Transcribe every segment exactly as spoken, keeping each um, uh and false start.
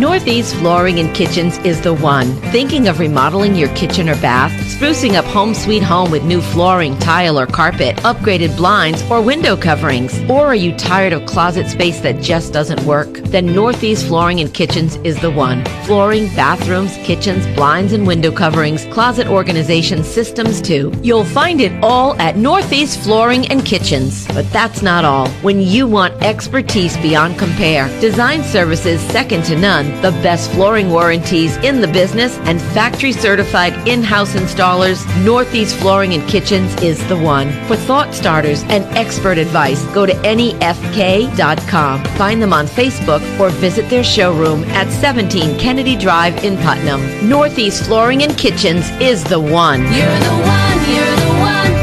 Northeast Flooring and Kitchens is the one. Thinking of remodeling your kitchen or bath? Sprucing up home sweet home with new flooring, tile, or carpet, upgraded blinds, or window coverings? Or are you tired of closet space that just doesn't work? Then Northeast Flooring and Kitchens is the one. Flooring, bathrooms, kitchens, blinds, and window coverings, closet organization systems too. You'll find it all at Northeast Flooring and Kitchens. But that's not all. When you want expertise beyond compare, design services second to none, the best flooring warranties in the business, and factory certified in-house installers, Northeast Flooring and Kitchens is the one. For thought starters and expert advice, go to N E F K dot com. Find them on Facebook or visit their showroom at seventeen Kennedy Drive in Putnam. Northeast Flooring and Kitchens is the one. You're the one, you're the one.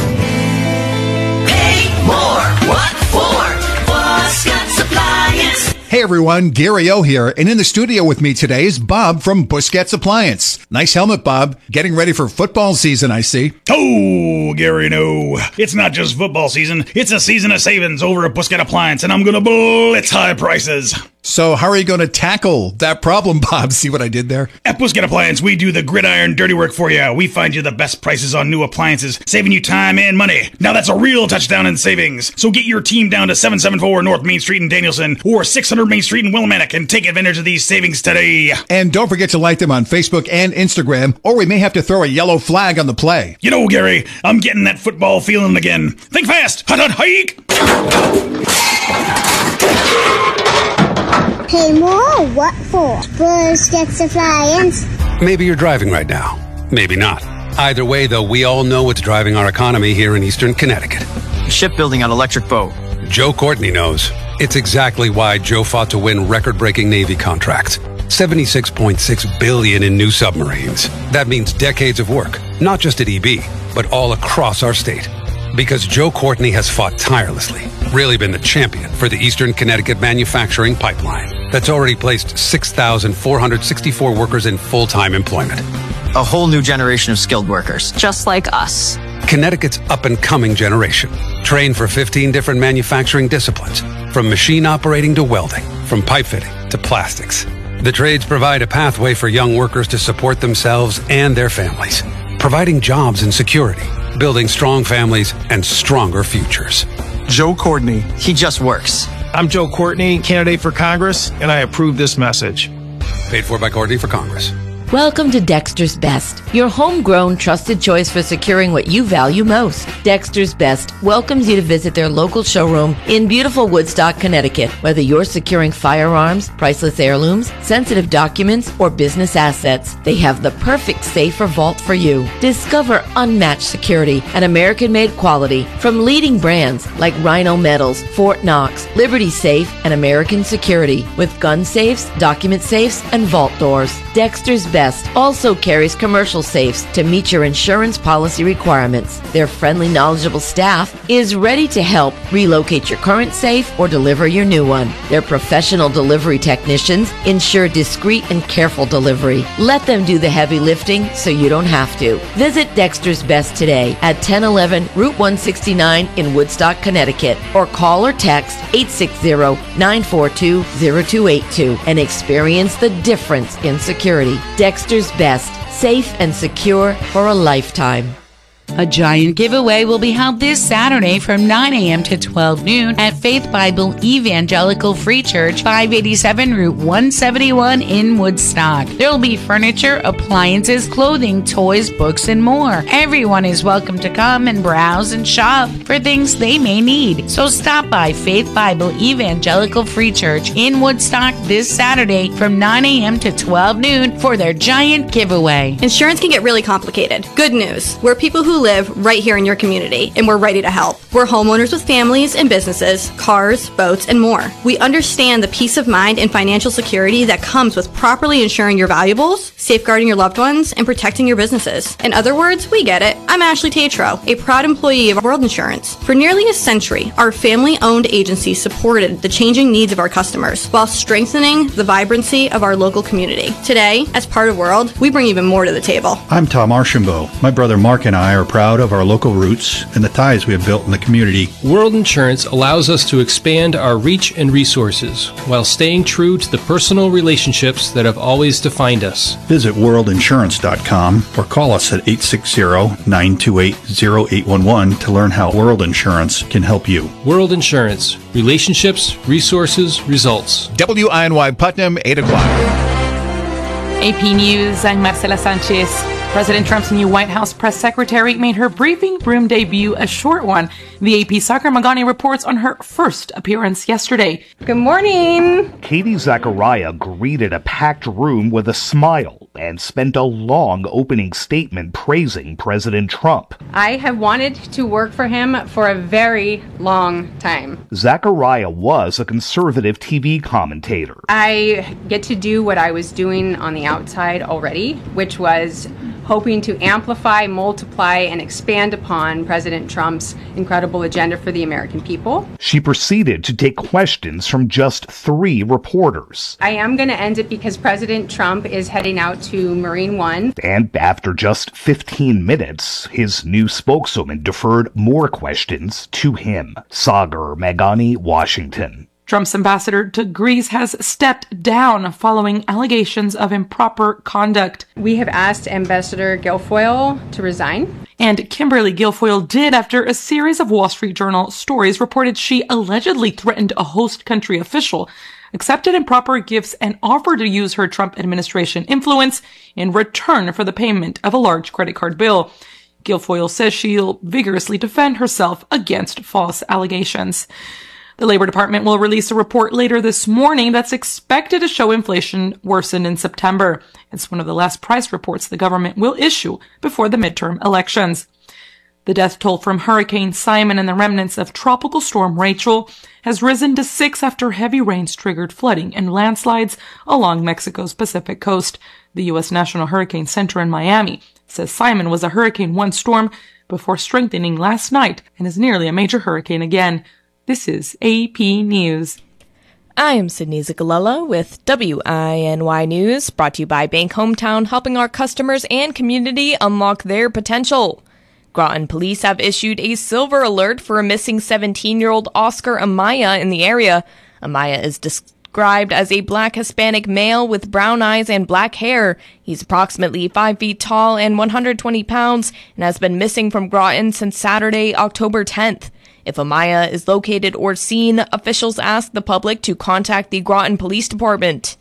Pay more. What for? For Scott's Appliance. Hey everyone, Gary O here, and in the studio with me today is Bob from Busquets Appliance. Nice helmet, Bob. Getting ready for football season, I see. Oh, Gary, no. It's not just football season. It's a season of savings over at Busquets Appliance, and I'm going to blitz high prices. So how are you going to tackle that problem, Bob? See what I did there? At Busquets Appliance, we do the gridiron dirty work for you. We find you the best prices on new appliances, saving you time and money. Now that's a real touchdown in savings. So get your team down to seven seventy-four North Main Street in Danielson or six hundred Main Street in Willimantic and take advantage of these savings today. And don't forget to like them on Facebook and Instagram, or we may have to throw a yellow flag on the play. You know, Gary, I'm getting that football feeling again. Think fast. Hut, hut, hike. Pay more? What for? Busquets Appliance. Maybe you're driving right now. Maybe not. Either way, though, we all know what's driving our economy here in Eastern Connecticut. Shipbuilding on electric boat. Joe Courtney knows. It's exactly why Joe fought to win record-breaking Navy contracts. seventy-six point six billion dollars in new submarines. That means decades of work, not just at E B, but all across our state. Because Joe Courtney has fought tirelessly, really been the champion for the Eastern Connecticut manufacturing pipeline that's already placed six thousand four hundred sixty-four workers in full-time employment. A whole new generation of skilled workers, just like us. Connecticut's up-and-coming generation, trained for fifteen different manufacturing disciplines, from machine operating to welding, from pipe fitting to plastics. The trades provide a pathway for young workers to support themselves and their families, providing jobs and security, building strong families and stronger futures. Joe Courtney. He just works. I'm Joe Courtney, candidate for Congress, and I approve this message. Paid for by Courtney for Congress. Welcome to Dexter's Best, your homegrown trusted choice for securing what you value most. Dexter's Best welcomes you to visit their local showroom in beautiful Woodstock, Connecticut. Whether you're securing firearms, priceless heirlooms, sensitive documents, or business assets, they have the perfect safe or vault for you. Discover unmatched security and American-made quality from leading brands like Rhino Metals, Fort Knox, Liberty Safe, and American Security, with gun safes, document safes, and vault doors. Dexter's Best also carries commercial safes to meet your insurance policy requirements. Their friendly, knowledgeable staff is ready to help relocate your current safe or deliver your new one. Their professional delivery technicians ensure discreet and careful delivery. Let them do the heavy lifting so you don't have to. Visit Dexter's Best today at ten eleven Route one sixty-nine in Woodstock, Connecticut, or call or text eight six zero, nine four two, zero two eight two and experience the difference in security. Dexter's Best, safe and secure for a lifetime. A giant giveaway will be held this Saturday from nine a.m. to twelve noon at Faith Bible Evangelical Free Church, five eighty-seven Route one seventy-one in Woodstock. There will be furniture, appliances, clothing, toys, books, and more. Everyone is welcome to come and browse and shop for things they may need. So stop by Faith Bible Evangelical Free Church in Woodstock this Saturday from nine a.m. to twelve noon for their giant giveaway. Insurance can get really complicated. Good news. We're people who live right here in your community, and we're ready to help. We're homeowners with families and businesses, cars, boats, and more. We understand the peace of mind and financial security that comes with properly insuring your valuables, safeguarding your loved ones, and protecting your businesses. In other words, we get it. I'm Ashley Tatro, a proud employee of World Insurance. For nearly a century, our family-owned agency supported the changing needs of our customers while strengthening the vibrancy of our local community. Today, as part of World, we bring even more to the table. I'm Tom Archambault. My brother Mark and I are are proud of our local roots and the ties we have built in the community. World Insurance allows us to expand our reach and resources while staying true to the personal relationships that have always defined us. Visit world insurance dot com or call us at eight six zero, nine two eight, zero eight one one to learn how World Insurance can help you. World Insurance. Relationships, resources, results. W I N Y Putnam, eight o'clock. A P News, I'm Marcela Sanchez. President Trump's new White House press secretary made her briefing room debut a short one. The A P Soccer Magani reports on her first appearance yesterday. Good morning. Katie Zachariah greeted a packed room with a smile and spent a long opening statement praising President Trump. I have wanted to work for him for a very long time. Zachariah was a conservative T V commentator. I get to do what I was doing on the outside already, which was hoping to amplify, multiply, and expand upon President Trump's incredible agenda for the American people. She proceeded to take questions from just three reporters. I am going to end it because President Trump is heading out to Marine One. And after just fifteen minutes, his new spokeswoman deferred more questions to him. Sagar Magani, Washington. Trump's ambassador to Greece has stepped down following allegations of improper conduct. We have asked Ambassador Guilfoyle to resign. And Kimberly Guilfoyle did after a series of Wall Street Journal stories reported she allegedly threatened a host country official, accepted improper gifts, and offered to use her Trump administration influence in return for the payment of a large credit card bill. Guilfoyle says she'll vigorously defend herself against false allegations. The Labor Department will release a report later this morning that's expected to show inflation worsened in September. It's one of the last price reports the government will issue before the midterm elections. The death toll from Hurricane Simon and the remnants of Tropical Storm Rachel has risen to six after heavy rains triggered flooding and landslides along Mexico's Pacific coast. The U S National Hurricane Center in Miami says Simon was a Hurricane one storm before strengthening last night and is nearly a major hurricane again. This is A P News. I am Sydney Zicolella with W I N Y News, brought to you by Bank Hometown, helping our customers and community unlock their potential. Groton police have issued a silver alert for a missing seventeen-year-old Oscar Amaya in the area. Amaya is described as a black Hispanic male with brown eyes and black hair. He's approximately five feet tall and one hundred twenty pounds and has been missing from Groton since Saturday, October tenth. If Amaya is located or seen, officials ask the public to contact the Groton Police Department.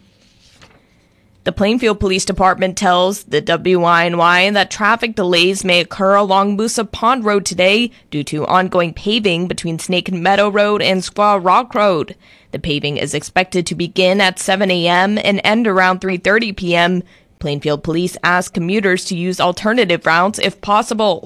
The Plainfield Police Department tells the W I N Y that traffic delays may occur along Moosa Pond Road today due to ongoing paving between Snake Meadow Road and Squaw Rock Road. The paving is expected to begin at seven a.m. and end around three thirty p.m. Plainfield Police ask commuters to use alternative routes if possible.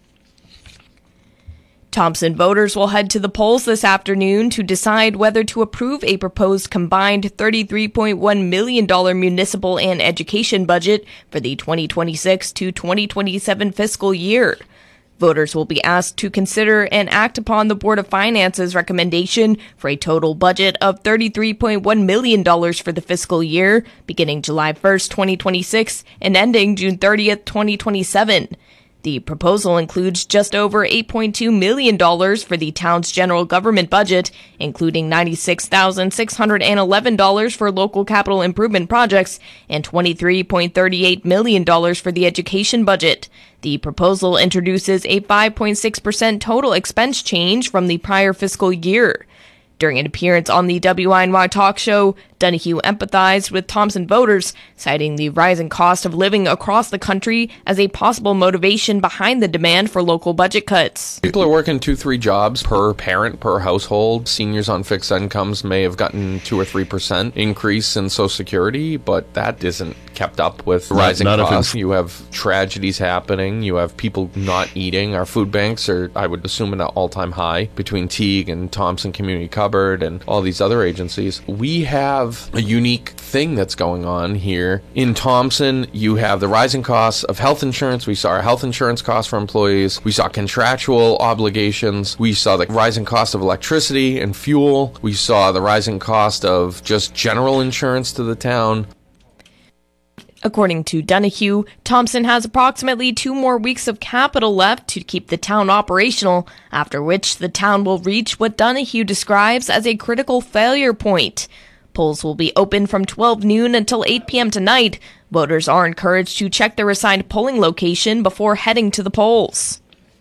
Thompson voters will head to the polls this afternoon to decide whether to approve a proposed combined thirty-three point one million dollars municipal and education budget for the twenty twenty-six to twenty twenty-seven fiscal year. Voters will be asked to consider and act upon the Board of Finance's recommendation for a total budget of thirty-three point one million dollars for the fiscal year, beginning July first, twenty twenty-six, and ending June thirtieth, twenty twenty-seven. The proposal includes just over eight point two million dollars for the town's general government budget, including ninety-six thousand six hundred eleven dollars for local capital improvement projects and twenty-three point three eight million dollars for the education budget. The proposal introduces a five point six percent total expense change from the prior fiscal year. During an appearance on the W I N Y talk show, Donahue empathized with Thompson voters, citing the rising cost of living across the country as a possible motivation behind the demand for local budget cuts. People are working two, three jobs per parent, per household. Seniors on fixed incomes may have gotten two or three percent increase in Social Security, but that isn't kept up with rising not, not costs. You have tragedies happening. You have people not eating. Our food banks are, I would assume, at an all-time high between Teague and Thompson Community Cupboard and all these other agencies. We have a unique thing that's going on here. In Thompson, you have the rising costs of health insurance. We saw our health insurance costs for employees. We saw contractual obligations. We saw the rising cost of electricity and fuel. We saw the rising cost of just general insurance to the town. According to Donahue, Thompson has approximately two more weeks of capital left to keep the town operational, after which the town will reach what Donahue describes as a critical failure point. Polls will be open from twelve noon until eight p.m. tonight. Voters are encouraged to check their assigned polling location before heading to the polls.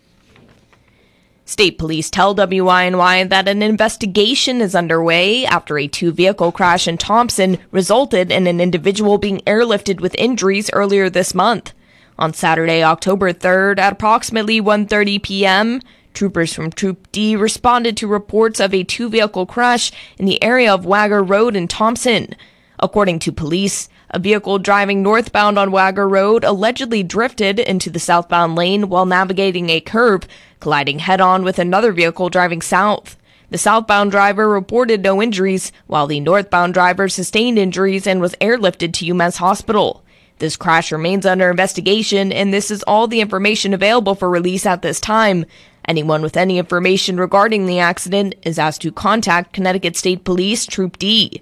State police tell W I N Y that an investigation is underway after a two-vehicle crash in Thompson resulted in an individual being airlifted with injuries earlier this month. On Saturday, October third, at approximately one thirty p.m., troopers from Troop D responded to reports of a two-vehicle crash in the area of Wagger Road in Thompson. According to police, a vehicle driving northbound on Wagger Road allegedly drifted into the southbound lane while navigating a curve, colliding head-on with another vehicle driving south. The southbound driver reported no injuries, while the northbound driver sustained injuries and was airlifted to UMass Hospital. This crash remains under investigation, and this is all the information available for release at this time. Anyone with any information regarding the accident is asked to contact Connecticut State Police Troop D.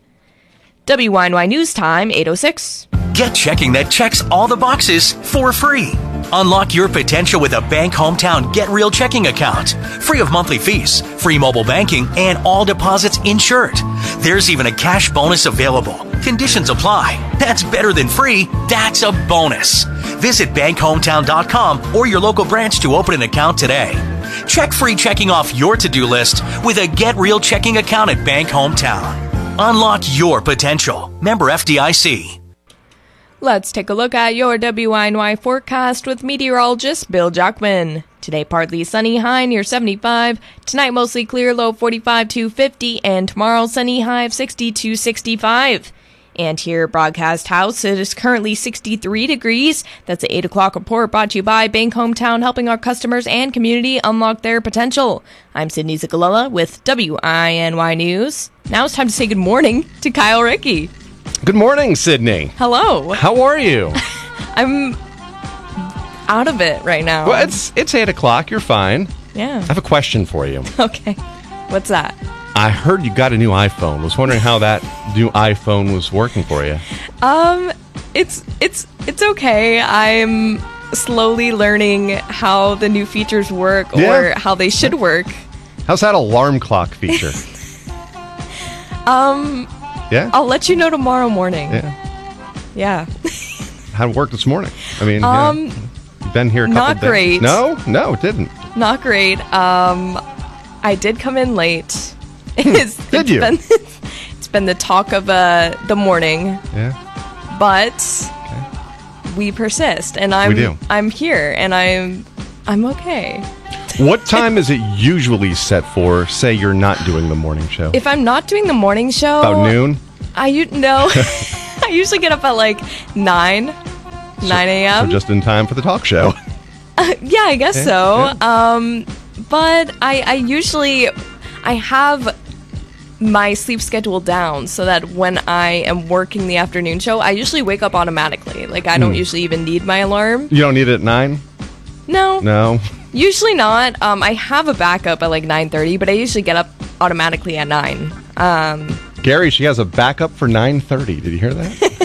W I N Y News Time, eight oh six. Get checking that checks all the boxes for free. Unlock your potential with a Bank Hometown Get Real checking account. Free of monthly fees, free mobile banking, and all deposits insured. There's even a cash bonus available. Conditions apply. That's better than free. That's a bonus. Visit bank hometown dot com or your local branch to open an account today. Check free checking off your to-do list with a Get Real checking account at Bank Hometown. Unlock your potential. Member F D I C. Let's take a look at your W I N Y forecast with meteorologist Bill Jackman. Today, partly sunny, high near seventy-five. Tonight, mostly clear, low forty-five to fifty. And tomorrow, sunny, high of sixty to sixty-five. And here at Broadcast House, it is currently sixty-three degrees. That's the eight o'clock report brought to you by Bank Hometown, helping our customers and community unlock their potential. I'm Sydney Zigalella with W I N Y News. Now it's time to say good morning to Kyle Rickey. Good morning, Sydney. Hello. How are you? I'm out of it right now. Well, it's it's eight o'clock. You're fine. Yeah. I have a question for you. Okay. What's that? I heard you got a new iPhone. Was wondering how that new iPhone was working for you. Um, it's it's it's okay. I'm slowly learning how the new features work Yeah. or how they should work. How's that alarm clock feature? Um, Yeah? I'll let you know tomorrow morning. Yeah. Yeah. How'd it work this morning? I mean, Um, yeah. You've been here a couple not days. great. No? No, it didn't. Not great. Um, I did come in late. It's, Did it's you? Been, it's been the talk of uh, the morning. Yeah. But we persist, and I'm We do. I'm here, and I'm I'm okay. What time is it usually set for? Say you're not doing the morning show. If I'm not doing the morning show, About noon? I u- no, I usually get up at like nine, nine a.m. So just in time for the talk show. Uh, yeah, I guess Yeah, so. Um, but I I usually I have my sleep schedule down so that when I am working the afternoon show, I usually wake up automatically. Like I don't Hmm. usually even need my alarm. You don't need it at nine? No. No. Usually not. Um, I have a backup at like nine thirty, but I usually get up automatically at nine. Um, Gary, she has a backup for nine thirty. Did you hear that?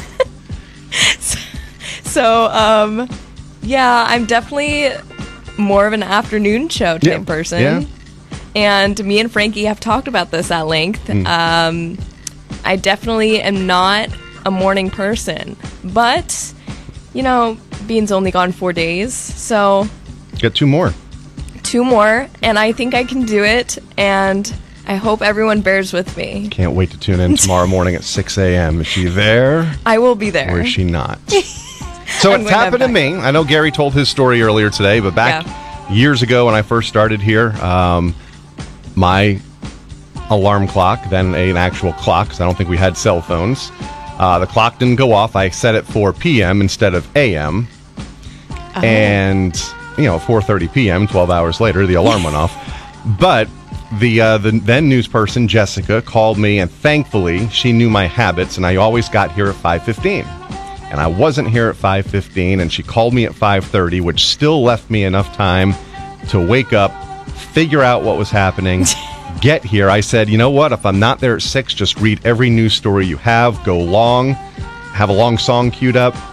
so, um, yeah, I'm definitely more of an afternoon show type Yeah, person. yeah. And me and Frankie have talked about this at length. Mm. Um, I definitely am not a morning person. But, you know, Bean's only gone four days, so Get two more. two more, and I think I can do it, and I hope everyone bears with me. Can't wait to tune in tomorrow morning at six a.m. Is she there? I will be there. Or is she not? So I'm it's going to have happened to me. I know Gary told his story earlier today, but back years ago when I first started here, um, my alarm clock, then an actual clock, because I don't think we had cell phones, uh, the clock didn't go off. I set it for P M instead of A M. Oh. And, you know, four thirty p.m., twelve hours later, the alarm went off. But the uh, the then news person, Jessica, called me, and thankfully she knew my habits, and I always got here at five fifteen. And I wasn't here at five fifteen, and she called me at five thirty, which still left me enough time to wake up, figure out what was happening, get here. I said, you know what, if I'm not there at six, just read every news story you have, go long, have a long song queued up,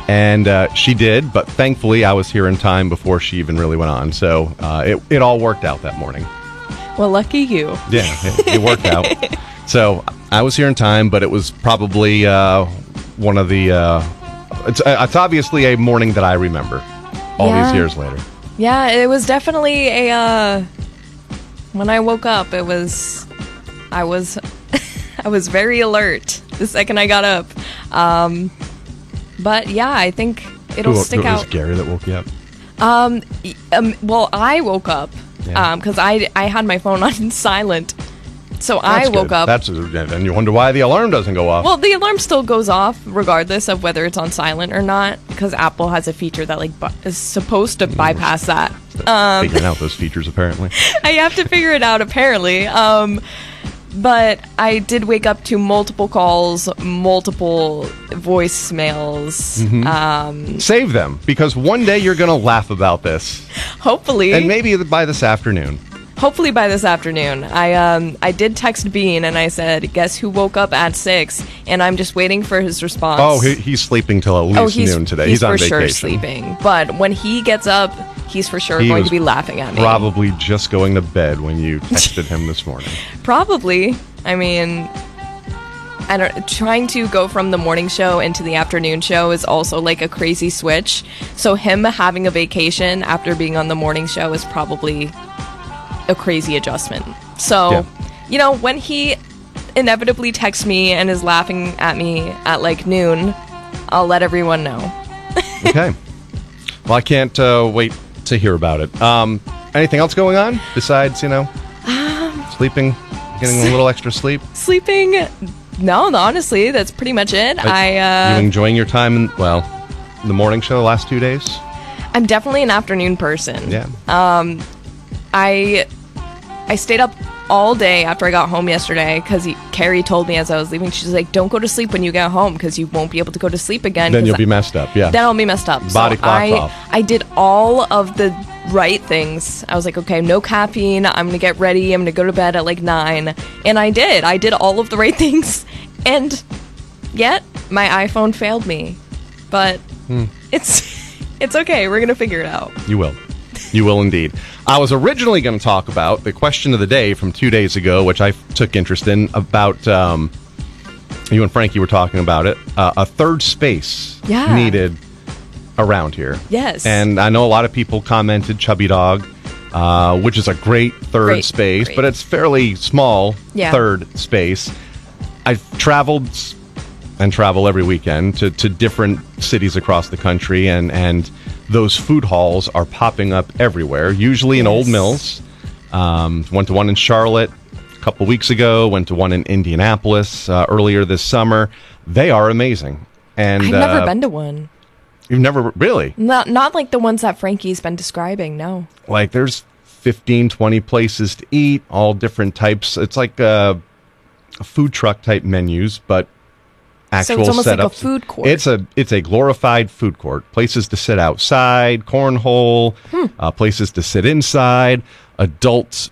And uh, she did, but thankfully I was here in time before she even really went on. So uh, it, it all worked out that morning. Well, lucky you. Yeah, it, it worked out. So I was here in time, but it was probably uh, one of the... Uh, it's, it's obviously a morning that I remember all Yeah. these years later. Yeah, it was definitely a, uh, when I woke up, it was, I was, I was very alert the second I got up. Um, but yeah, I think it'll Who- stick who- out. Was it Gary that woke you up? Um, y- um, well, I woke up, Yeah. um, cause I, I had my phone on silent. So I That's woke good. up. That's and you wonder why the alarm doesn't go off. Well, the alarm still goes off regardless of whether it's on silent or not, because Apple has a feature that like bu- is supposed to bypass that. Um, Figuring out those features, apparently. I have to figure it out apparently. Um, but I did wake up to multiple calls, multiple voicemails. Mhm. Um, Save them, because one day you're going to laugh about this. hopefully, And maybe by this afternoon. hopefully by this afternoon. I um I did text Bean and I said, "Guess who woke up at six?" And I'm just waiting for his response. Oh, he, he's sleeping till at least oh, he's, noon today. He's, He's, on for vacation. sure sleeping. But when he gets up, he's for sure He going was to be laughing at me. Probably just going to bed when you texted him this morning. Probably. I mean, I don't. Trying to go from the morning show into the afternoon show is also like a crazy switch. So him having a vacation after being on the morning show is probably a crazy adjustment. So, Yeah. you know, when he inevitably texts me and is laughing at me at like noon, I'll let everyone know. Okay. Well, I can't uh, wait to hear about it. Um, anything else going on besides, you know, Um, sleeping, getting a little extra sleep? Sleeping? No, honestly, that's pretty much it. I uh, you enjoying your time in, well, the morning show the last two days? I'm definitely an afternoon person. Yeah. Um, I I stayed up all day after I got home yesterday because Carrie told me as I was leaving, she's like, "Don't go to sleep when you get home because you won't be able to go to sleep again." Then 'cause you'll be I- messed up, yeah. Then I'll be messed up. Body so clock's I, off. I did all of the right things. I was like, okay, no caffeine. I'm gonna get ready. I'm gonna go to bed at like nine, and I did. I did all of the right things, and yet my iPhone failed me. But Hmm. it's it's okay. We're gonna figure it out. You will. You will indeed. I was originally going to talk about the question of the day from two days ago, which I took interest in, about, um, you and Frankie were talking about it, uh, a third space Yeah. needed around here. Yes. And I know a lot of people commented Chubby Dog, uh, which is a great third Great, space, great. but it's fairly small Yeah. third space. I've traveled s- and travel every weekend to, to different cities across the country, and, and those food halls are popping up everywhere, usually in old mills. Um, went to one in Charlotte a couple weeks ago, went to one in Indianapolis uh, earlier this summer. They are amazing. And I've never uh, been to one. You've never, really? Not not like the ones that Frankie's been describing. No. Like, there's fifteen, twenty places to eat, all different types. It's like uh, a food truck type menus, but actual So it's almost like a setups. food court. It's a it's a glorified food court. Places to sit outside, cornhole, Hmm. uh, places to sit inside, adult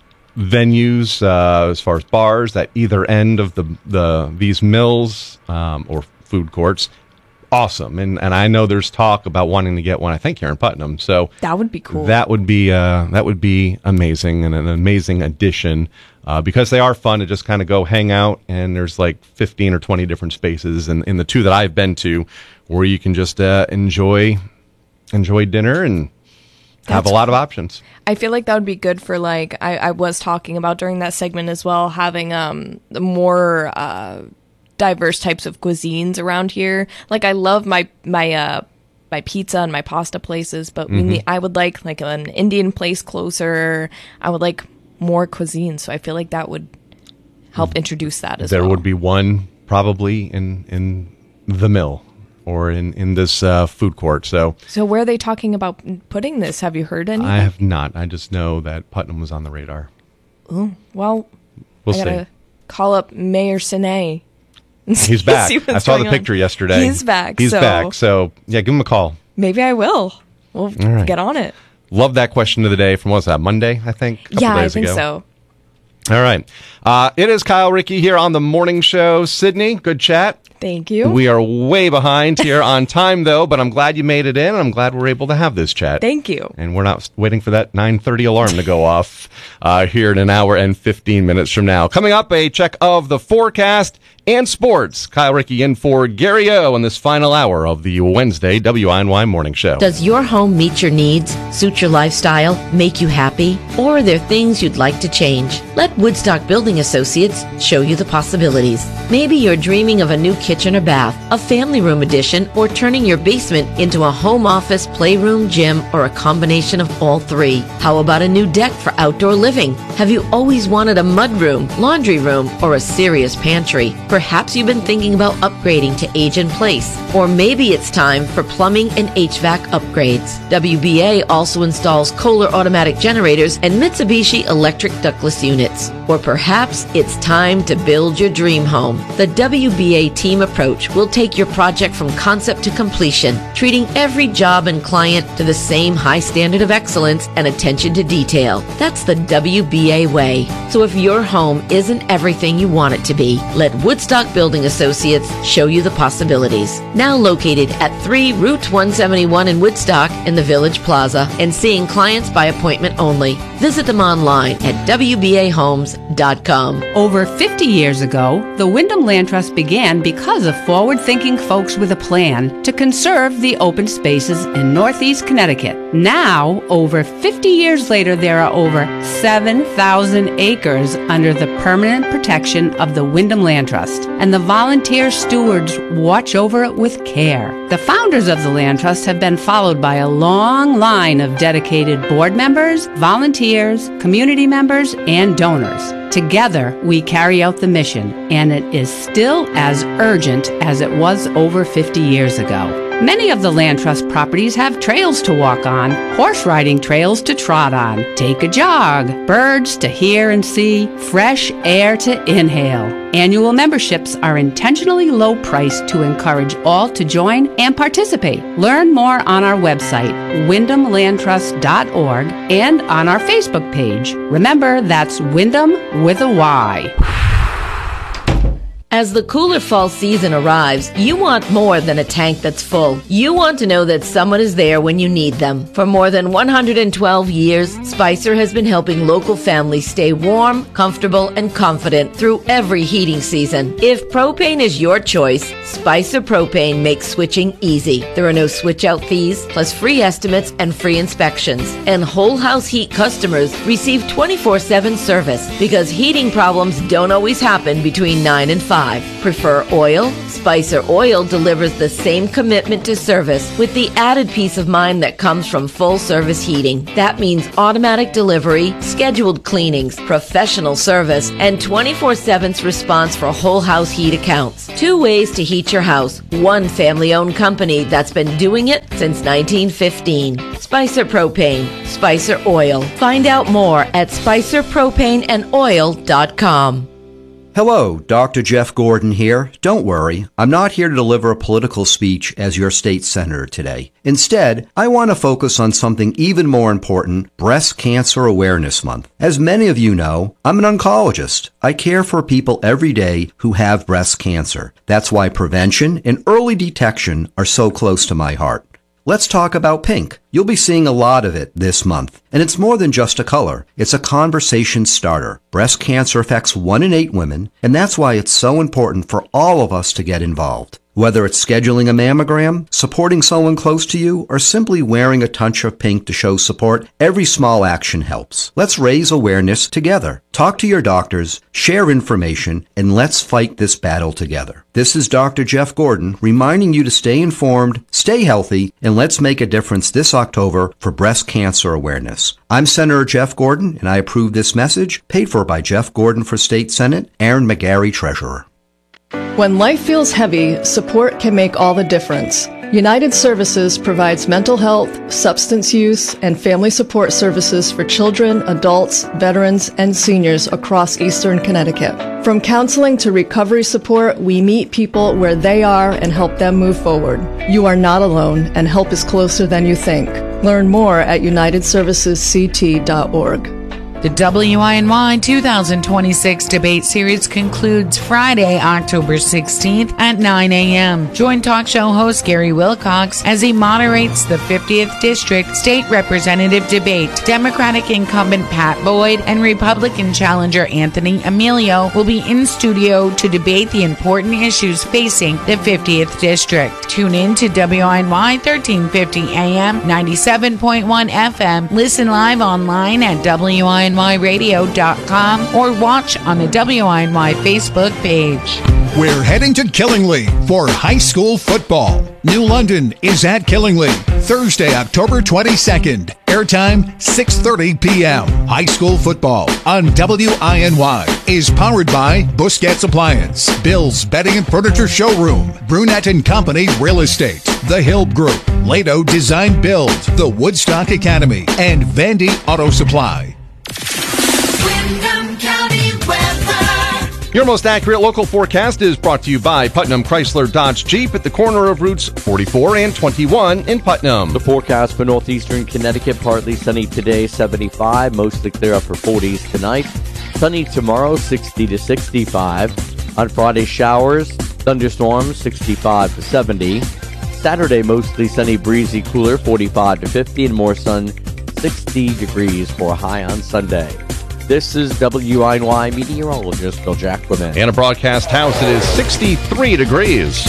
venues uh, as far as bars at either end of the the these mills um, or food courts. Awesome, and and I know there's talk about wanting to get one. I think here in Putnam. So That would be cool. that would be uh, that would be amazing and an amazing addition uh, because they are fun to just kind of go hang out, and there's like fifteen or twenty different spaces in, in the two that I've been to where you can just uh, enjoy enjoy dinner and have That's a lot of options. I feel like that would be good for like I, I was talking about during that segment as well, having um more uh, diverse types of cuisines around here. Like I love my my uh my pizza and my pasta places, but we Mhm. need, I would like like an Indian place closer. I would like more cuisine, so I feel like that would help introduce that as There well. would be one probably in in the mill or in in this uh, food court. So So where are they talking about putting this? Have you heard anything? I have not. I just know that Putnam was on the radar. Ooh, well, We'll I gotta see. call up Mayor Sine. and see- He's back. see what's I saw the going on. picture yesterday. He's back. He's so back. So yeah, give him a call. maybe I will. We'll All right. get on it. Love that question of the day from, what was that, Monday, I think? A couple Yeah, I days think ago. so. All right. Uh, it is Kyle Rickey here on the morning show. Sydney, good chat. Thank you. We are way behind here on time, though, but I'm glad you made it in, and I'm glad we're able to have this chat. Thank you. And we're not waiting for that nine thirty alarm to go off uh, here in an hour and fifteen minutes from now. Coming up, a check of the forecast and sports. Kyle Rickey in for Gary O in this final hour of the Wednesday W I N Y Morning Show. Does your home meet your needs, suit your lifestyle, make you happy? Or are there things you'd like to change? Let Woodstock Building Associates show you the possibilities. Maybe you're dreaming of a new kitchen or bath, a family room addition, or turning your basement into a home office, playroom, gym, or a combination of all three. How about a new deck for outdoor living? Have you always wanted a mudroom, laundry room, or a serious pantry? Perhaps you've been thinking about upgrading to age in place. Or maybe it's time for plumbing and H V A C upgrades. W B A also installs Kohler automatic generators and Mitsubishi electric ductless units. Or perhaps it's time to build your dream home. The W B A team approach will take your project from concept to completion, treating every job and client to the same high standard of excellence and attention to detail. That's the W B A way. So if your home isn't everything you want it to be, let Woodstock Building Associates show you the possibilities. Now located at three Route one seventy-one in Woodstock in the Village Plaza and seeing clients by appointment only. Visit them online at W B A homes dot com. Over fifty years ago, the Wyndham Land Trust began because of forward-thinking folks with a plan to conserve the open spaces in Northeast Connecticut. Now, over fifty years later, there are over seven thousand acres under the permanent protection of the Wyndham Land Trust, and the volunteer stewards watch over it with care. The founders of the Land Trust have been followed by a long line of dedicated board members, volunteers, community members, and donors. Together, we carry out the mission, and it is still as urgent as it was over fifty years ago. Many of the Land Trust properties have trails to walk on, horse riding trails to trot on, take a jog, birds to hear and see, fresh air to inhale. Annual memberships are intentionally low priced to encourage all to join and participate. Learn more on our website, wyndham land trust dot org, and on our Facebook page. Remember, that's Wyndham with a Y. As the cooler fall season arrives, you want more than a tank that's full. You want to know that someone is there when you need them. For more than one hundred twelve years, Spicer has been helping local families stay warm, comfortable, and confident through every heating season. If propane is your choice, Spicer Propane makes switching easy. There are no switch-out fees, plus free estimates and free inspections. And whole house heat customers receive twenty-four seven service because heating problems don't always happen between nine and five. Prefer oil? Spicer Oil delivers the same commitment to service with the added peace of mind that comes from full service heating. That means automatic delivery, scheduled cleanings, professional service, and twenty-four seven response for whole house heat accounts. Two ways to heat your house. One family-owned company that's been doing it since nineteen fifteen. Spicer Propane, Spicer Oil. Find out more at spicer propane and oil dot com. Hello, Doctor Jeff Gordon here. Don't worry, I'm not here to deliver a political speech as your state senator today. Instead, I want to focus on something even more important, Breast Cancer Awareness Month. As many of you know, I'm an oncologist. I care for people every day who have breast cancer. That's why prevention and early detection are so close to my heart. Let's talk about pink. You'll be seeing a lot of it this month. And it's more than just a color. It's a conversation starter. Breast cancer affects one in eight women, and that's why it's so important for all of us to get involved. Whether it's scheduling a mammogram, supporting someone close to you, or simply wearing a touch of pink to show support, every small action helps. Let's raise awareness together. Talk to your doctors, share information, and let's fight this battle together. This is Doctor Jeff Gordon reminding you to stay informed, stay healthy, and let's make a difference this October for breast cancer awareness. I'm Senator Jeff Gordon, and I approve this message, paid for by Jeff Gordon for State Senate, Aaron McGarry, Treasurer. When life feels heavy, support can make all the difference. United Services provides mental health, substance use, and family support services for children, adults, veterans, and seniors across Eastern Connecticut. From counseling to recovery support, we meet people where they are and help them move forward. You are not alone, and help is closer than you think. Learn more at united services c t dot org. The W I N Y two thousand twenty-six debate series concludes Friday, October sixteenth at nine a.m. Join talk show host Gary Wilcox as he moderates the fiftieth District State Representative debate. Democratic incumbent Pat Boyd and Republican challenger Anthony Emilio will be in studio to debate the important issues facing the fiftieth District. Tune in to W I N Y thirteen fifty A M, ninety-seven point one F M. Listen live online at W I N Y radio dot com or watch on the W I N Y Facebook page. We're heading to Killingly for high school football. New London is at Killingly, Thursday, October twenty-second. Airtime, six thirty p.m. High school football on W I N Y is powered by Busquets Appliance, Bill's Bedding and Furniture Showroom, Brunette and Company Real Estate, The Hill Group, Lado Design Build, the Woodstock Academy, and Vandy Auto Supply. Windham County weather. Your most accurate local forecast is brought to you by Putnam Chrysler Dodge Jeep at the corner of routes forty-four and twenty-one in Putnam. The forecast for northeastern Connecticut, partly sunny today, seventy-five, mostly clear up for forties tonight. Sunny tomorrow, sixty to sixty-five. On Friday, showers, thunderstorms, sixty-five to seventy. Saturday, mostly sunny, breezy, cooler, forty-five to fifty, and more sun, sixty degrees for a high on Sunday. This is W I N Y meteorologist Bill Jack Clement. And a broadcast house, it is sixty-three degrees.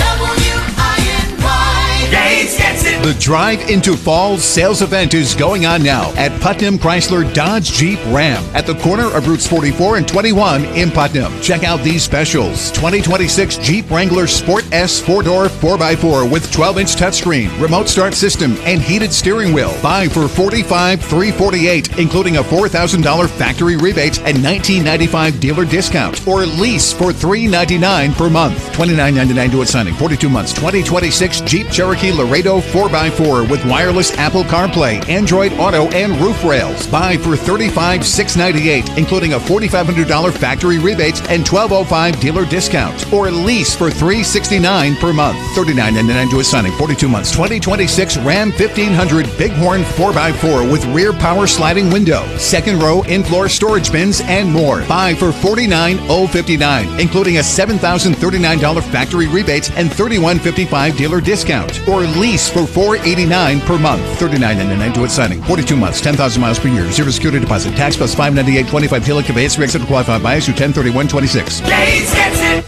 Gates gets it. The Drive into Fall sales event is going on now at Putnam Chrysler Dodge Jeep Ram at the corner of routes forty-four and twenty-one in Putnam. Check out these specials. twenty twenty-six Jeep Wrangler Sport S four-door four by four with twelve-inch touchscreen, remote start system, and heated steering wheel. Buy for forty-five thousand three hundred forty-eight dollars, including a four thousand dollars factory rebate and nineteen ninety-five dealer discount, or lease for three ninety-nine per month. twenty-nine ninety-nine due at signing, forty-two months. twenty twenty-six Jeep Cherokee Laredo four by four with wireless Apple CarPlay, Android Auto, and roof rails. Buy for thirty-five thousand six hundred ninety-eight dollars, including a four thousand five hundred dollars factory rebate and twelve oh five dealer discount, or lease for three hundred sixty-nine dollars per month. thirty-nine ninety-nine due at signing, forty-two months. twenty twenty-six Ram fifteen hundred Bighorn four by four with rear power sliding window, second row in-floor storage bins, and more. Buy for forty-nine thousand fifty-nine dollars, including a seven thousand thirty-nine dollars factory rebate and thirty-one fifty-five dealer discount, or lease for four hundred eighty-nine dollars per month. thirty-nine ninety-nine due at signing, forty-two months, ten thousand miles per year, zero security deposit, tax plus five ninety-eight twenty-five dealer conveyance, accepted qualified buyers through ten thirty-one twenty-six. Gates gets it.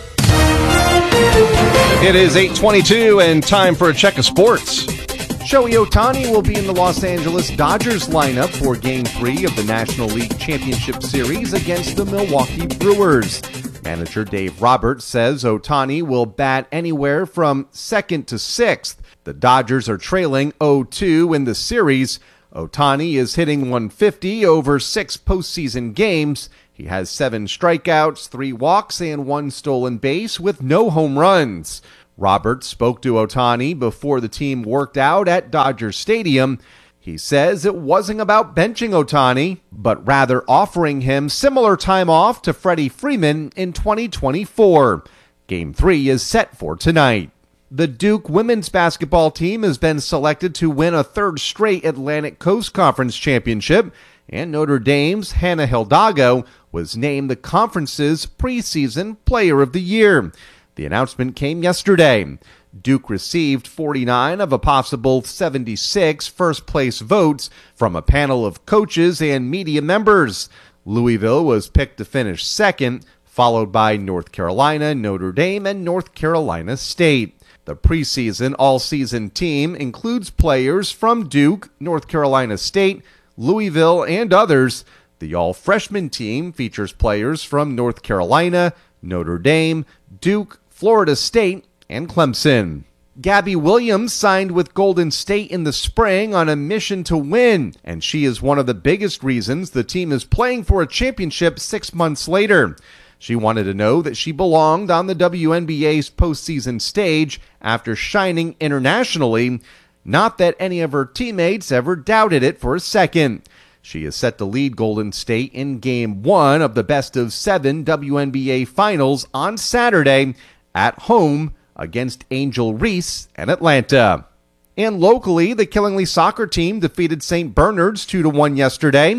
It is eight twenty-two and time for a check of sports. Shohei Ohtani will be in the Los Angeles Dodgers lineup for Game three of the National League Championship Series against the Milwaukee Brewers. Manager Dave Roberts says Ohtani will bat anywhere from second to sixth. The Dodgers are trailing oh two in the series. Ohtani is hitting one fifty over six postseason games. He has seven strikeouts, three walks, and one stolen base with no home runs. Roberts spoke to Ohtani before the team worked out at Dodger Stadium. He says it wasn't about benching Ohtani, but rather offering him similar time off to Freddie Freeman in twenty twenty-four. Game three is set for tonight. The Duke women's basketball team has been selected to win a third straight Atlantic Coast Conference championship, and Notre Dame's Hannah Hidalgo was named the conference's preseason player of the year. The announcement came yesterday. Duke received forty-nine of a possible seventy-six first-place votes from a panel of coaches and media members. Louisville was picked to finish second, followed by North Carolina, Notre Dame, and North Carolina State. The preseason all-season team includes players from Duke, North Carolina State, Louisville, and others. The all-freshman team features players from North Carolina, Notre Dame, Duke, Florida State, and Clemson. Gabby Williams signed with Golden State in the spring on a mission to win, and she is one of the biggest reasons the team is playing for a championship six months later. She wanted to know that she belonged on the W N B A's postseason stage after shining internationally, not that any of her teammates ever doubted it for a second. She is set to lead Golden State in Game one of the best of seven W N B A Finals on Saturday at home against Angel Reese and Atlanta. And locally, the Killingly soccer team defeated Saint Bernard's two to one yesterday.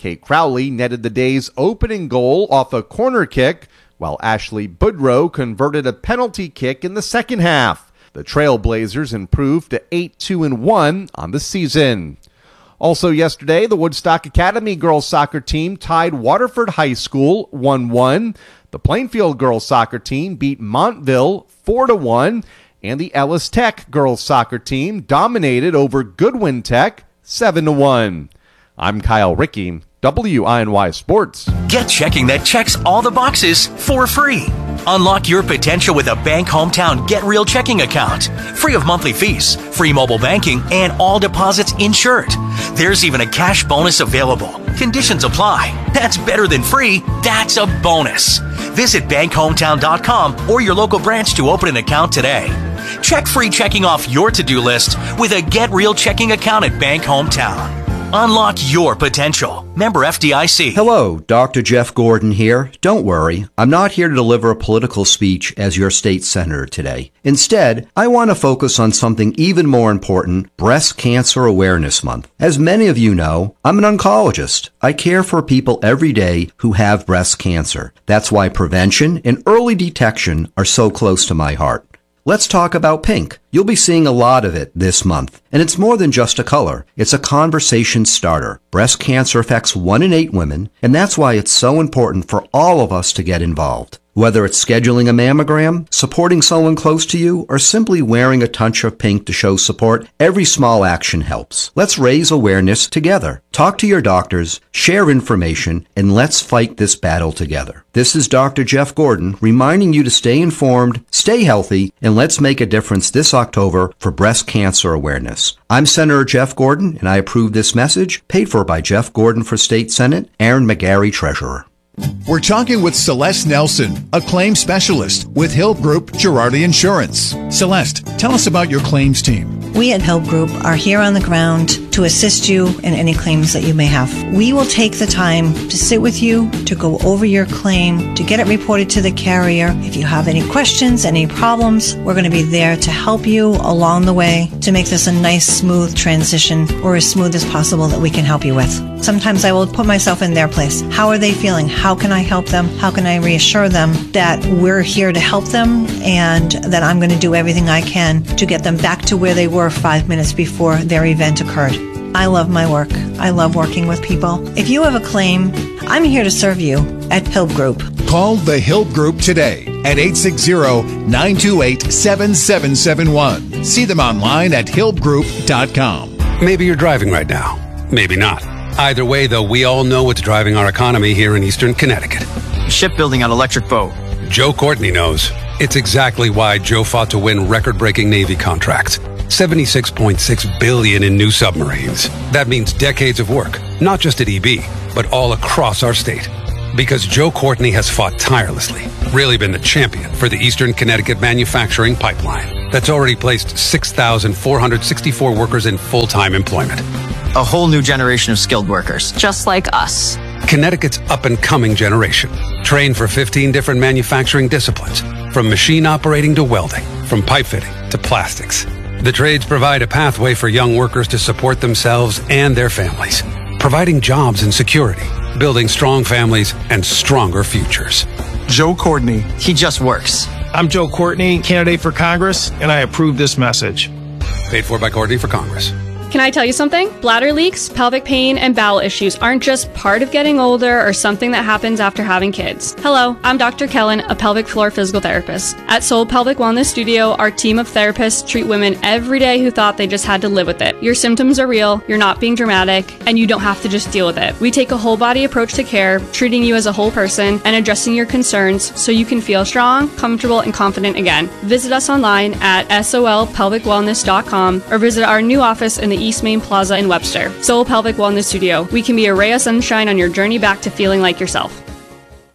Kate Crowley netted the day's opening goal off a corner kick, while Ashley Boudreau converted a penalty kick in the second half. The Trailblazers improved to eight two and one on the season. Also yesterday, the Woodstock Academy girls soccer team tied Waterford High School one one. The Plainfield girls soccer team beat Montville four to one. And the Ellis Tech girls soccer team dominated over Goodwin Tech seven to one. I'm Kyle Rickey, W I N Y Sports. Get checking that checks all the boxes for free. Unlock your potential with a Bank Hometown Get Real checking account. Free of monthly fees, free mobile banking, and all deposits insured. There's even a cash bonus available. Conditions apply. That's better than free. That's a bonus. Visit bank hometown dot com or your local branch to open an account today. Check free checking off your to-do list with a Get Real checking account at Bank Hometown. Unlock your potential. Member F D I C. Hello, Doctor Jeff Gordon here. Don't worry, I'm not here to deliver a political speech as your state senator today. Instead, I want to focus on something even more important, Breast Cancer Awareness Month. As many of you know, I'm an oncologist. I care for people every day who have breast cancer. That's why prevention and early detection are so close to my heart. Let's talk about pink. You'll be seeing a lot of it this month. And it's more than just a color. It's a conversation starter. Breast cancer affects one in eight women, and that's why it's so important for all of us to get involved. Whether it's scheduling a mammogram, supporting someone close to you, or simply wearing a touch of pink to show support, every small action helps. Let's raise awareness together. Talk to your doctors, share information, and let's fight this battle together. This is Doctor Jeff Gordon reminding you to stay informed, stay healthy, and let's make a difference this October for breast cancer awareness. I'm Senator Jeff Gordon, and I approve this message, paid for by Jeff Gordon for State Senate, Aaron McGarry, Treasurer. We're talking with Celeste Nelson, a claims specialist with Hill Group Girardi Insurance. Celeste, tell us about your claims team. We at Hill Group are here on the ground to assist you in any claims that you may have. We will take the time to sit with you, to go over your claim, to get it reported to the carrier. If you have any questions, any problems, we're going to be there to help you along the way to make this a nice, smooth transition, or as smooth as possible that we can help you with. Sometimes I will put myself in their place. How are they feeling? How can I help them? How can I reassure them that we're here to help them and that I'm going to do everything I can to get them back to where they were five minutes before their event occurred? I love my work. I love working with people. If you have a claim, I'm here to serve you at Hill Group. Call the Hill Group today at eight six zero, nine two eight, seven seven seven one. See them online at hill group dot com. Maybe you're driving right now. Maybe not. Either way, though, we all know what's driving our economy here in Eastern Connecticut. Shipbuilding on electric boat. Joe Courtney knows. It's exactly why Joe fought to win record-breaking Navy contracts. seventy-six point six billion dollars in new submarines. That means decades of work, not just at E B, but all across our state. Because Joe Courtney has fought tirelessly, really been the champion for the Eastern Connecticut manufacturing pipeline that's already placed six thousand four hundred sixty-four workers in full-time employment. A whole new generation of skilled workers. Just like us. Connecticut's up-and-coming generation, trained for fifteen different manufacturing disciplines, from machine operating to welding, from pipe fitting to plastics. The trades provide a pathway for young workers to support themselves and their families, providing jobs and security, building strong families and stronger futures. Joe Courtney. He just works. I'm Joe Courtney, candidate for Congress, and I approve this message. Paid for by Courtney for Congress. Can I tell you something? Bladder leaks, pelvic pain, and bowel issues aren't just part of getting older or something that happens after having kids. Hello, I'm Doctor Kellen, a pelvic floor physical therapist. At Soul Pelvic Wellness Studio, our team of therapists treat women every day who thought they just had to live with it. Your symptoms are real, you're not being dramatic, and you don't have to just deal with it. We take a whole body approach to care, treating you as a whole person and addressing your concerns so you can feel strong, comfortable, and confident again. Visit us online at sol pelvic wellness dot com or visit our new office in the East Main Plaza in Webster. Soul Pelvic Wellness Studio. We can be a ray of sunshine on your journey back to feeling like yourself.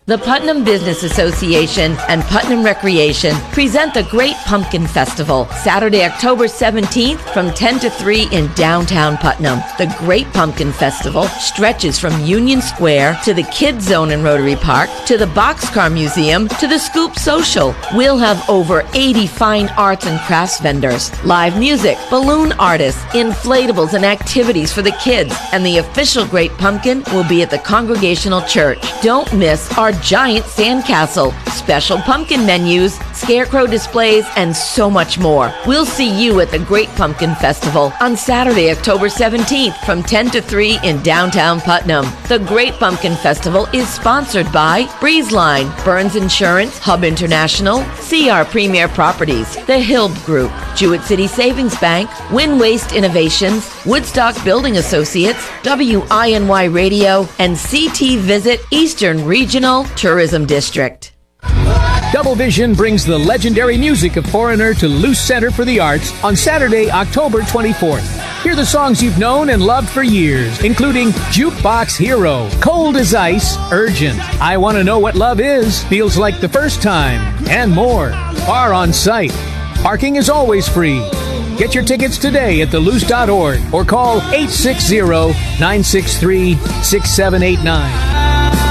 The Putnam Business Association and Putnam Recreation present the Great Pumpkin Festival, Saturday, October seventeenth from ten to three in downtown Putnam. The Great Pumpkin Festival stretches from Union Square to the Kids Zone in Rotary Park to the Boxcar Museum to the Scoop Social. We'll have over eighty fine arts and crafts vendors, live music, balloon artists, inflatables, and activities for the kids. And the official Great Pumpkin will be at the Congregational Church. Don't miss our giant sandcastle, special pumpkin menus, scarecrow displays, and so much more. We'll see you at the Great Pumpkin Festival on Saturday, October seventeenth from ten to three in downtown Putnam. The Great Pumpkin Festival is sponsored by BreezeLine, Burns Insurance, Hub International, C R Premier Properties, The Hill Group, Jewett City Savings Bank, Win Waste Innovations, Woodstock Building Associates, W I N Y Radio, and C T Visit Eastern Regional Tourism District. Double Vision brings the legendary music of Foreigner to Luce Center for the Arts on Saturday, October twenty-fourth. Hear the songs you've known and loved for years, including Jukebox Hero, Cold as Ice, Urgent, I Want to Know What Love Is, Feels Like the First Time, and more. Are on site. Parking is always free. Get your tickets today at the luce dot org or call eight six zero, nine six three, six seven eight nine.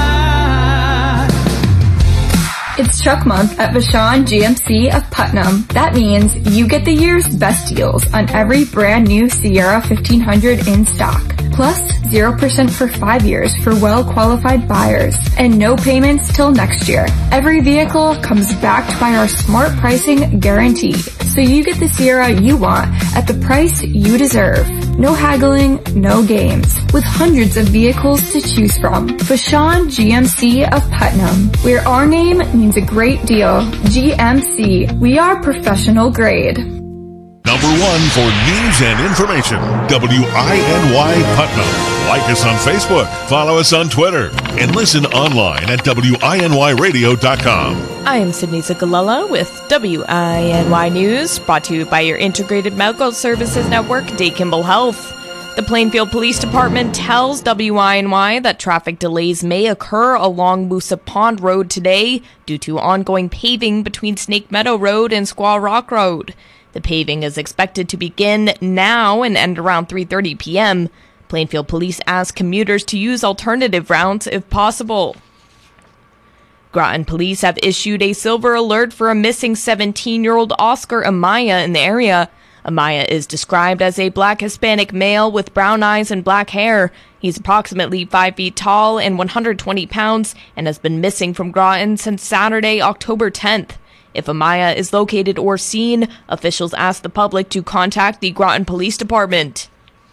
It's Truck Month at Vashon G M C of Putnam. That means you get the year's best deals on every brand new Sierra fifteen hundred in stock. Plus, zero percent for five years for well-qualified buyers. And no payments till next year. Every vehicle comes backed by our smart pricing guarantee. So you get the Sierra you want at the price you deserve. No haggling, no games. With hundreds of vehicles to choose from. Vashon G M C of Putnam, where our name means a great deal. G M C, we are professional grade. Number one for news and information, W I N Y Putnam. Like us on Facebook, follow us on Twitter, and listen online at W I N Y radio dot com. I am Sydney Zagalella with W I N Y News, brought to you by your Integrated Medical Services Network, Day Kimball Health. The Plainfield Police Department tells W I N Y that traffic delays may occur along Moosa Pond Road today due to ongoing paving between Snake Meadow Road and Squaw Rock Road. The paving is expected to begin now and end around three thirty p.m. Plainfield Police ask commuters to use alternative routes if possible. Groton Police have issued a silver alert for a missing seventeen-year-old Oscar Amaya in the area. Amaya is described as a black Hispanic male with brown eyes and black hair. He's approximately five feet tall and one hundred twenty pounds and has been missing from Groton since Saturday, October tenth. If Amaya is located or seen, officials ask the public to contact the Groton Police Department.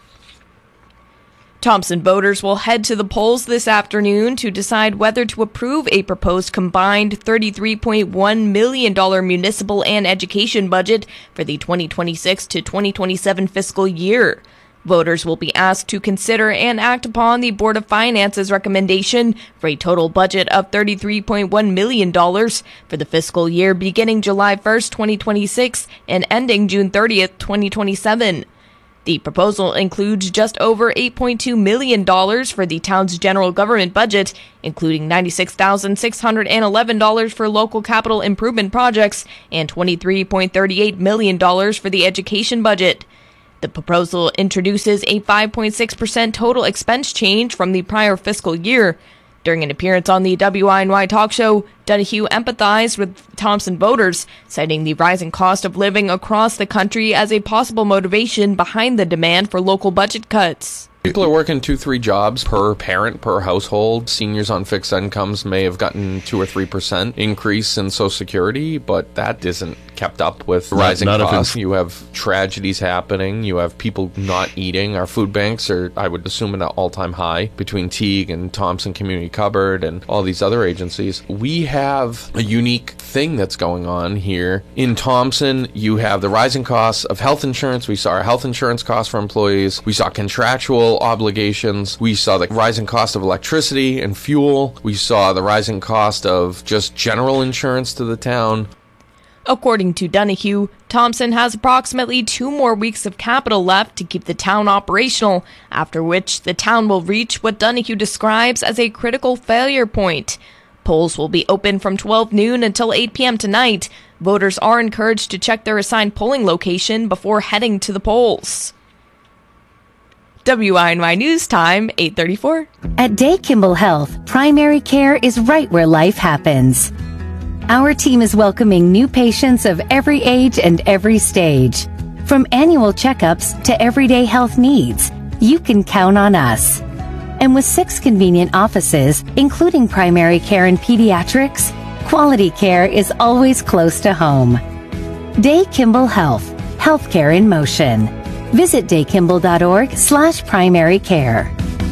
Thompson voters will head to the polls this afternoon to decide whether to approve a proposed combined thirty-three point one million dollars municipal and education budget for the twenty twenty-six to twenty twenty-seven fiscal year. Voters will be asked to consider and act upon the Board of Finance's recommendation for a total budget of thirty-three point one million dollars for the fiscal year beginning July first, twenty twenty-six and ending June thirtieth, twenty twenty-seven. The proposal includes just over eight point two million dollars for the town's general government budget, including ninety-six thousand six hundred eleven dollars for local capital improvement projects and twenty-three point three eight million dollars for the education budget. The proposal introduces a five point six percent total expense change from the prior fiscal year. During an appearance on the W I N Y talk show, Donahue empathized with Thompson voters, citing the rising cost of living across the country as a possible motivation behind the demand for local budget cuts. People are working two, three jobs per parent, per household. Seniors on fixed incomes may have gotten two or three percent increase in Social Security, but that isn't kept up with rising not, not costs. You have tragedies happening. You have people not eating. Our food banks are, I would assume, at an all-time high between Teague and Thompson Community Cupboard and all these other agencies. We have a unique thing that's going on here. In Thompson, you have the rising costs of health insurance. We saw our health insurance costs for employees. We saw contractual obligations. We saw the rising cost of electricity and fuel. We saw the rising cost of just general insurance to the town. According to Donahue, Thompson has approximately two more weeks of capital left to keep the town operational, after which the town will reach what Donahue describes as a critical failure point. Polls will be open from twelve noon until eight p.m. tonight. Voters are encouraged to check their assigned polling location before heading to the polls. W I N Y News Time, eight thirty-four. At Day Kimball Health, primary care is right where life happens. Our team is welcoming new patients of every age and every stage. From annual checkups to everyday health needs, you can count on us. And with six convenient offices, including primary care and pediatrics, quality care is always close to home. Day Kimball Health, healthcare in motion. Visit daykimball.org slash primary care.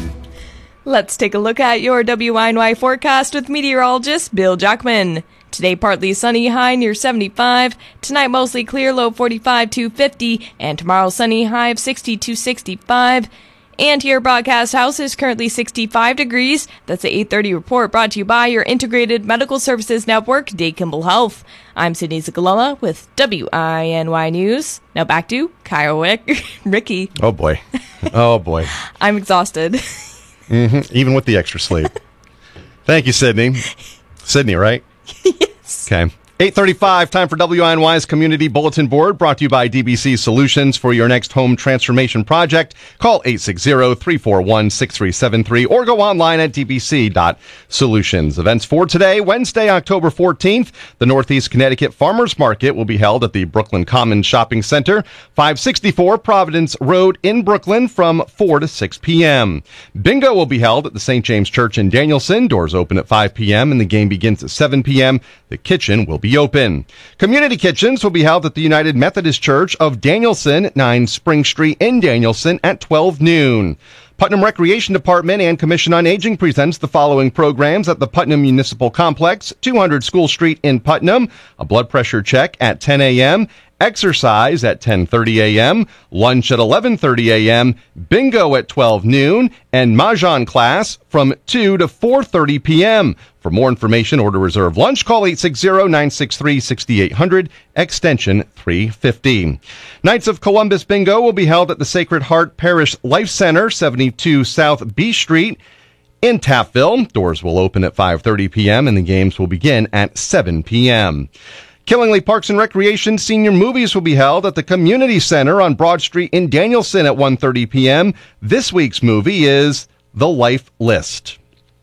Let's take a look at your W I N Y forecast with meteorologist Bill Jackman. Today, partly sunny, high near seventy-five. Tonight, mostly clear, low forty-five to fifty. And tomorrow, sunny, high of sixty to sixty-five. And here, Broadcast House is currently sixty-five degrees. That's the eight thirty report brought to you by your Integrated Medical Services Network, Day Kimball Health. I'm Sydney Zagalala with W I N Y News. Now back to Kyle Wick. Ricky. Oh, boy. Oh, boy. I'm exhausted. Mm-hmm. Even with the extra sleep. Thank you, Sydney. Sydney, right? Yes. Okay. eight thirty-five, time for W I N Y's Community Bulletin Board, brought to you by D B C Solutions. For your next home transformation project, call eight six zero, three four one, six three seven three or go online at d b c dot solutions. Events for today, Wednesday, October fourteenth, the Northeast Connecticut Farmers Market will be held at the Brooklyn Commons Shopping Center, five sixty-four Providence Road in Brooklyn from four to six p.m. Bingo will be held at the Saint James Church in Danielson. Doors open at five p.m. and the game begins at seven p.m. The kitchen will be open. Community kitchens will be held at the United Methodist Church of Danielson, nine Spring Street in Danielson at twelve noon. Putnam Recreation Department and Commission on Aging presents the following programs at the Putnam Municipal Complex, two hundred School Street in Putnam, a blood pressure check at ten a.m., exercise at ten thirty a.m., lunch at eleven thirty a.m., bingo at twelve noon, and Mahjong class from two to four thirty p.m. For more information or to reserve lunch, call eight six zero, nine six three, six eight zero zero, extension three fifty. Knights of Columbus Bingo will be held at the Sacred Heart Parish Life Center, seventy-two South B Street in Taffville. Doors will open at five thirty p.m. and the games will begin at seven p.m. Killingly Parks and Recreation Senior Movies will be held at the Community Center on Broad Street in Danielson at one thirty p.m. This week's movie is The Life List.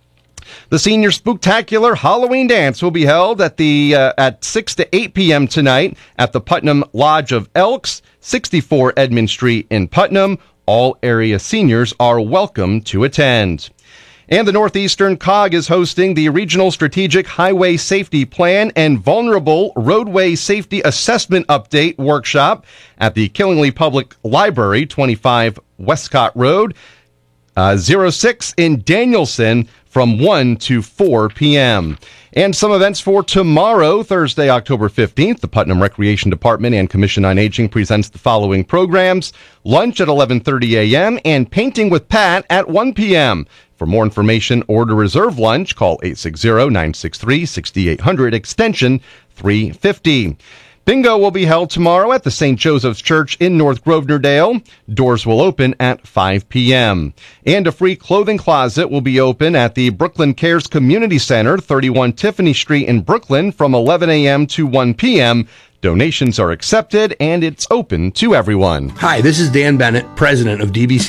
The Senior Spooktacular Halloween Dance will be held at the uh, at six to eight p.m. tonight at the Putnam Lodge of Elks, sixty-four Edmund Street in Putnam. All area seniors are welcome to attend. And the Northeastern C O G is hosting the Regional Strategic Highway Safety Plan and Vulnerable Roadway Safety Assessment Update Workshop at the Killingly Public Library, twenty-five Westcott Road, uh, oh six in Danielson, from one to four p.m. And some events for tomorrow, Thursday, October fifteenth. The Putnam Recreation Department and Commission on Aging presents the following programs: lunch at eleven thirty a.m. and Painting with Pat at one p.m. For more information or to reserve lunch, call eight six zero, nine six three, six eight zero zero, extension three fifty. Bingo will be held tomorrow at the Saint Joseph's Church in North Grosvenordale. Doors will open at five p.m. And a free clothing closet will be open at the Brooklyn Cares Community Center, thirty-one Tiffany Street in Brooklyn from eleven a.m. to one p.m. Donations are accepted and it's open to everyone. Hi, this is Dan Bennett, president of D B C